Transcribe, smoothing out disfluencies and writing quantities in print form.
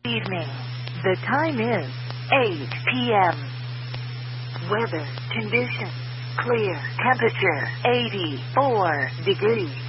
Evening. The time is 8 p.m. Weather conditions. Clear. Temperature 84 degrees.